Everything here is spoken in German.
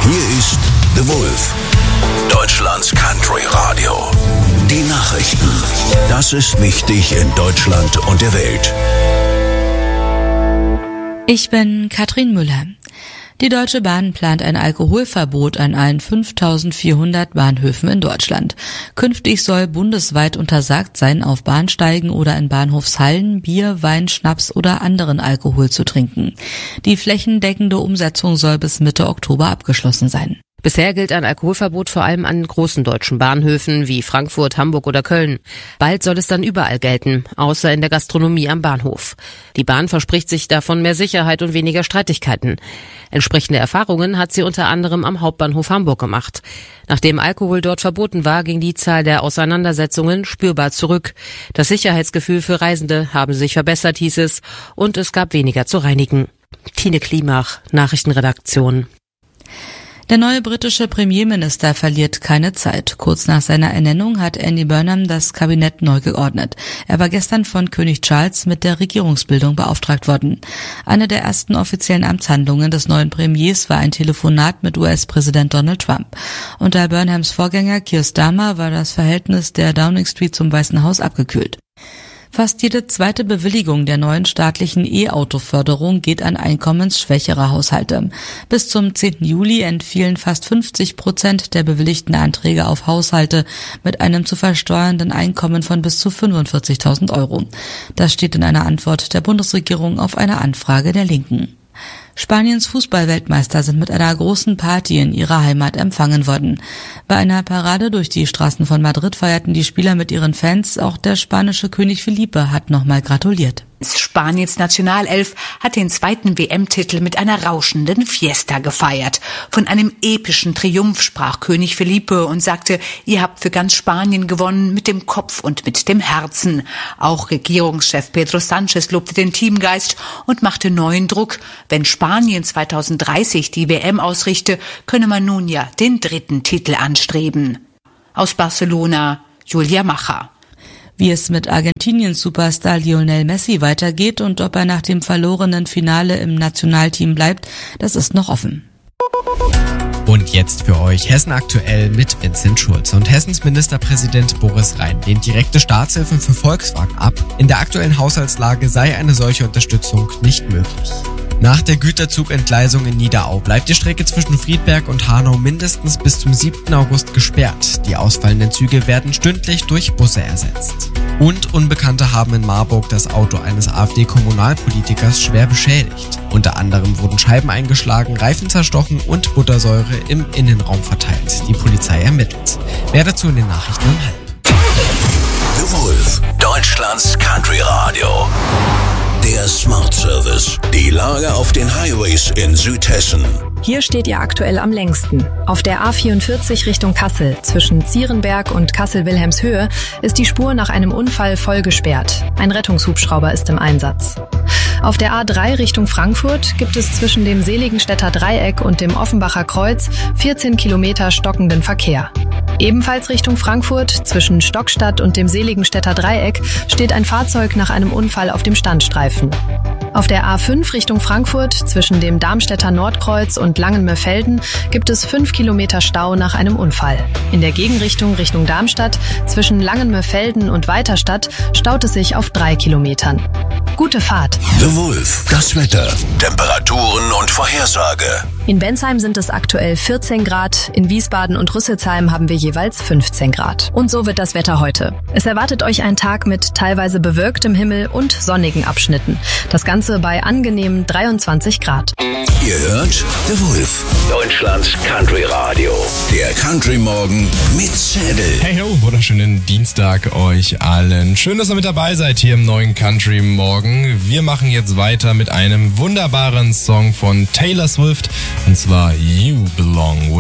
Hier ist The Wolf, Deutschlands Country Radio. Die Nachrichten. Das ist wichtig in Deutschland und der Welt. Ich bin Katrin Müller. Die Deutsche Bahn plant ein Alkoholverbot an allen 5.400 Bahnhöfen in Deutschland. Künftig soll bundesweit untersagt sein, auf Bahnsteigen oder in Bahnhofshallen Bier, Wein, Schnaps oder anderen Alkohol zu trinken. Die flächendeckende Umsetzung soll bis Mitte Oktober abgeschlossen sein. Bisher gilt ein Alkoholverbot vor allem an großen deutschen Bahnhöfen wie Frankfurt, Hamburg oder Köln. Bald soll es dann überall gelten, außer in der Gastronomie am Bahnhof. Die Bahn verspricht sich davon mehr Sicherheit und weniger Streitigkeiten. Entsprechende Erfahrungen hat sie unter anderem am Hauptbahnhof Hamburg gemacht. Nachdem Alkohol dort verboten war, ging die Zahl der Auseinandersetzungen spürbar zurück. Das Sicherheitsgefühl für Reisende habe sich verbessert, hieß es, und es gab weniger zu reinigen. Tine Klimach, Nachrichtenredaktion. Der neue britische Premierminister verliert keine Zeit. Kurz nach seiner Ernennung hat Andy Burnham das Kabinett neu geordnet. Er war gestern von König Charles mit der Regierungsbildung beauftragt worden. Eine der ersten offiziellen Amtshandlungen des neuen Premiers war ein Telefonat mit US-Präsident Donald Trump. Unter Burnhams Vorgänger Keir Starmer war das Verhältnis der Downing Street zum Weißen Haus abgekühlt. Fast jede zweite Bewilligung der neuen staatlichen E-Auto-Förderung geht an einkommensschwächere Haushalte. Bis zum 10. Juli entfielen fast 50% der bewilligten Anträge auf Haushalte mit einem zu versteuernden Einkommen von bis zu 45.000 Euro. Das steht in einer Antwort der Bundesregierung auf eine Anfrage der Linken. Spaniens Fußballweltmeister sind mit einer großen Party in ihrer Heimat empfangen worden. Bei einer Parade durch die Straßen von Madrid feierten die Spieler mit ihren Fans. Auch der spanische König Felipe hat nochmal gratuliert. Spaniens Nationalelf hat den zweiten WM-Titel mit einer rauschenden Fiesta gefeiert. Von einem epischen Triumph sprach König Felipe und sagte, ihr habt für ganz Spanien gewonnen, mit dem Kopf und mit dem Herzen. Auch Regierungschef Pedro Sánchez lobte den Teamgeist und machte neuen Druck. Wenn Spanien 2030 die WM ausrichte, könne man nun ja den 3. Titel anstreben. Aus Barcelona, Julia Macher. Wie es mit Argentiniens Superstar Lionel Messi weitergeht und ob er nach dem verlorenen Finale im Nationalteam bleibt, das ist noch offen. Und jetzt für euch Hessen aktuell mit Vincent Schulze. Und Hessens Ministerpräsident Boris Rhein lehnt direkte Staatshilfen für Volkswagen ab. In der aktuellen Haushaltslage sei eine solche Unterstützung nicht möglich. Nach der Güterzugentgleisung in Niederau bleibt die Strecke zwischen Friedberg und Hanau mindestens bis zum 7. August gesperrt. Die ausfallenden Züge werden stündlich durch Busse ersetzt. Und Unbekannte haben in Marburg das Auto eines AfD-Kommunalpolitikers schwer beschädigt. Unter anderem wurden Scheiben eingeschlagen, Reifen zerstochen und Buttersäure im Innenraum verteilt. Die Polizei ermittelt. Mehr dazu in den Nachrichten um 12:30. The Wolf, Deutschlands Country Radio. Der Smart Service. Die Lage auf den Highways in Südhessen. Hier steht ihr aktuell am längsten. Auf der A44 Richtung Kassel zwischen Zierenberg und Kassel-Wilhelmshöhe ist die Spur nach einem Unfall voll gesperrt. Ein Rettungshubschrauber ist im Einsatz. Auf der A3 Richtung Frankfurt gibt es zwischen dem Seligenstädter Dreieck und dem Offenbacher Kreuz 14 Kilometer stockenden Verkehr. Ebenfalls Richtung Frankfurt, zwischen Stockstadt und dem Seligenstädter Dreieck, steht ein Fahrzeug nach einem Unfall auf dem Standstreifen. Auf der A5 Richtung Frankfurt, zwischen dem Darmstädter Nordkreuz und Langenmörfelden, gibt es 5 Kilometer Stau nach einem Unfall. In der Gegenrichtung Richtung Darmstadt, zwischen Langenmörfelden und Weiterstadt, staut es sich auf 3 Kilometern. Gute Fahrt. The Wolf, das Wetter, Temperaturen und Vorhersage. In Bensheim sind es aktuell 14 Grad, in Wiesbaden und Rüsselsheim haben wir jeweils 15 Grad. Und so wird das Wetter heute. Es erwartet euch ein Tag mit teilweise bewölktem Himmel und sonnigen Abschnitten. Das Ganze bei angenehmen 23 Grad. Ihr hört The Wolf, Deutschlands Country Radio. Der Country Morgen mit Zettel. Hey ho, wunderschönen Dienstag euch allen. Schön, dass ihr mit dabei seid hier im neuen Country Morgen. Wir machen jetzt weiter mit einem wunderbaren Song von Taylor Swift, und zwar You Belong With